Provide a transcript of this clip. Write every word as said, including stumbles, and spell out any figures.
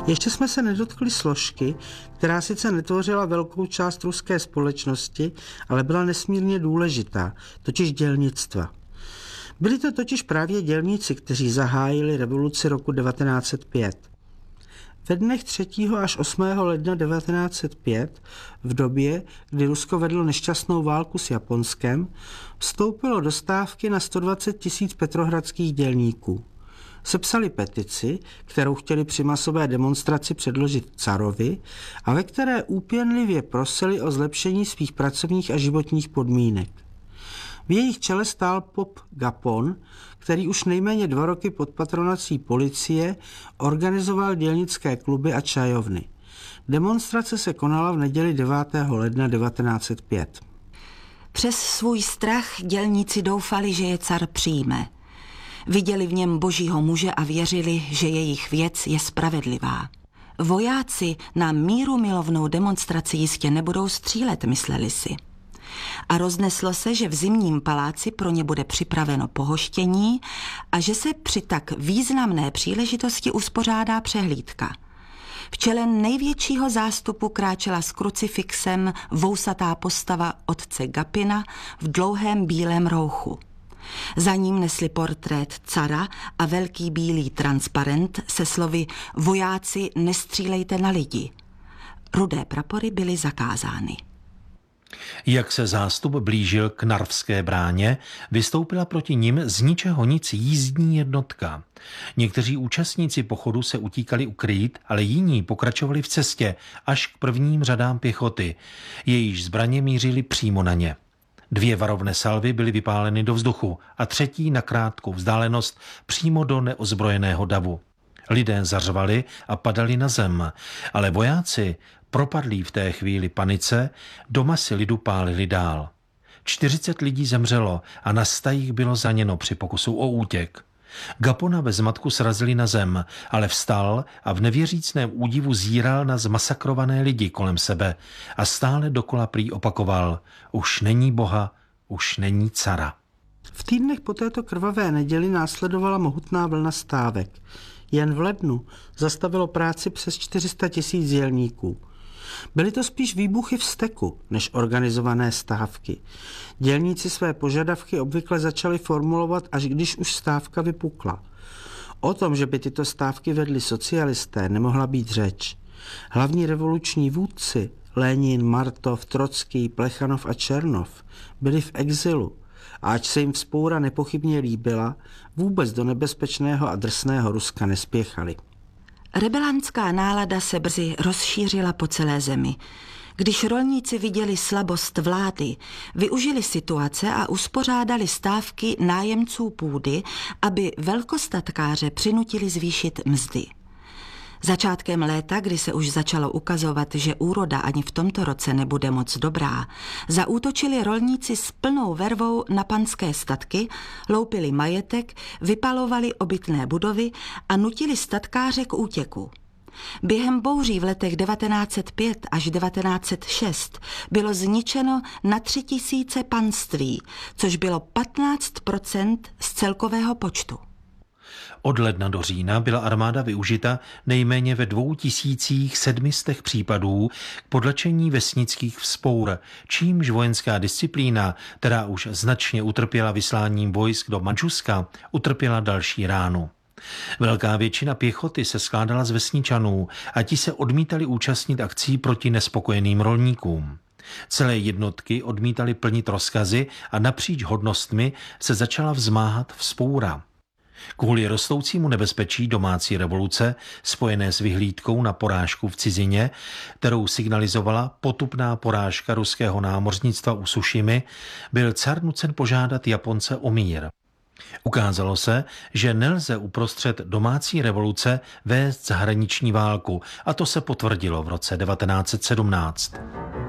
Ještě jsme se nedotkli složky, která sice netvořila velkou část ruské společnosti, ale byla nesmírně důležitá, totiž dělnictva. Byli to totiž právě dělníci, kteří zahájili revoluci roku devatenáct set pět. Ve dnech třetího až osmého ledna devatenáct set pět, v době, kdy Rusko vedlo nešťastnou válku s Japonskem, vstoupilo do stávky na sto dvacet tisíc petrohradských dělníků. Sepsali petici, kterou chtěli při masové demonstraci předložit carovi a ve které úpěnlivě prosili o zlepšení svých pracovních a životních podmínek. V jejich čele stál pop Gapon, který už nejméně dva roky pod patronací policie organizoval dělnické kluby a čajovny. Demonstrace se konala v neděli devátého ledna devatenáct set pět. Přes svůj strach dělníci doufali, že je car přijme. Viděli v něm božího muže a věřili, že jejich věc je spravedlivá. Vojáci na míru milovnou demonstraci jistě nebudou střílet, mysleli si. A rozneslo se, že v Zimním paláci pro ně bude připraveno pohoštění a že se při tak významné příležitosti uspořádá přehlídka. V čele největšího zástupu kráčela s krucifixem vousatá postava otce Gapina v dlouhém bílém rouchu. Za ním nesli portrét cara a velký bílý transparent se slovy vojáci, nestřílejte na lidi. Rudé prapory byly zakázány. Jak se zástup blížil k Narvské bráně, vystoupila proti nim z ničeho nic jízdní jednotka. Někteří účastníci pochodu se utíkali ukrýt, ale jiní pokračovali v cestě až k prvním řadám pěchoty. Jejíž zbraně mířily přímo na ně. Dvě varovné salvy byly vypáleny do vzduchu a třetí na krátkou vzdálenost přímo do neozbrojeného davu. Lidé zařvali a padali na zem, ale vojáci, propadlí v té chvíli panice, do masy lidu pálili dál. čtyřicet lidí zemřelo a na stajích bylo zraněno při pokusu o útěk. Gapona ve zmatku srazili na zem, ale vstal a v nevěřícném údivu zíral na zmasakrované lidi kolem sebe a stále dokola prý opakoval: už není Boha, už není cara. V týdnech po této krvavé neděli následovala mohutná vlna stávek. Jen v lednu zastavilo práci přes čtyři sta tisíc dělníků. Byly to spíš výbuchy vzteku než organizované stávky. Dělníci své požadavky obvykle začali formulovat, až když už stávka vypukla. O tom, že by tyto stávky vedli socialisté, nemohla být řeč. Hlavní revoluční vůdci Lenin, Martov, Trocký, Plechanov a Černov byli v exilu a ač se jim vzpoura nepochybně líbila, vůbec do nebezpečného a drsného Ruska nespěchali. Rebelantská nálada se brzy rozšířila po celé zemi. Když rolníci viděli slabost vlády, využili situace a uspořádali stávky nájemců půdy, aby velkostatkáře přinutili zvýšit mzdy. Začátkem léta, kdy se už začalo ukazovat, že úroda ani v tomto roce nebude moc dobrá, zaútočili rolníci s plnou vervou na panské statky, loupili majetek, vypalovali obytné budovy a nutili statkáře k útěku. Během bouří v letech devatenáct set pět až devatenáct set šest bylo zničeno na tři tisíce panství, což bylo patnáct procent z celkového počtu. Od ledna do října byla armáda využita nejméně ve dvou tisících sedmistech případů k podlečení vesnických vzpour, čímž vojenská disciplína, která už značně utrpěla vysláním vojsk do Manžuska, utrpěla další ránu. Velká většina pěchoty se skládala z vesničanů a ti se odmítali účastnit akcí proti nespokojeným rolníkům. Celé jednotky odmítali plnit rozkazy a napříč hodnostmi se začala vzmáhat vzpoura. Kvůli rostoucímu nebezpečí domácí revoluce, spojené s vyhlídkou na porážku v cizině, kterou signalizovala potupná porážka ruského námořnictva u Sušimy, byl car nucen požádat Japonce o mír. Ukázalo se, že nelze uprostřed domácí revoluce vést zahraniční válku, a to se potvrdilo v roce devatenáct set sedmnáct.